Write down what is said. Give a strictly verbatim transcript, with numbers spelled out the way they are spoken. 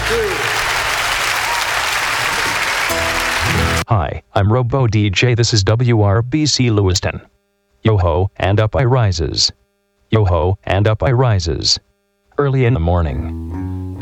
Hi, I'm Robo D J. This is W R B C Lewiston. Yo-ho, and up I rises. Yo-ho, and up I rises. Early in the morning.